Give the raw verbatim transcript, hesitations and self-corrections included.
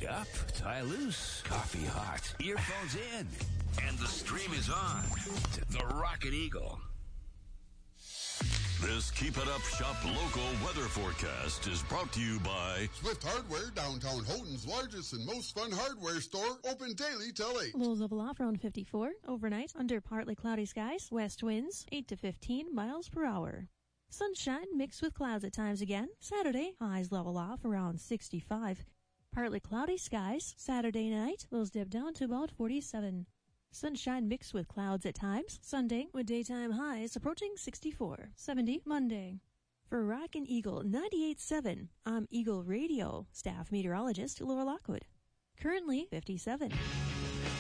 Feet up, tie loose, coffee hot, earphones in, and the stream is on to the Rocket Eagle. This Keep It Up Shop local weather forecast is brought to you by Swift Hardware, downtown Houghton's largest and most fun hardware store, open daily till eight. Lows level off around fifty-four. Overnight, under partly cloudy skies, west winds eight to fifteen miles per hour. Sunshine mixed with clouds at times again. Saturday, highs level off around sixty-five. Partly cloudy skies. Saturday night, lows dip down to about forty-seven. Sunshine mixed with clouds at times. Sunday, with daytime highs approaching sixty-four. seventy Monday. For Rockin' Eagle ninety-eight point seven, I'm Eagle Radio staff meteorologist Laura Lockwood. Currently fifty-seven.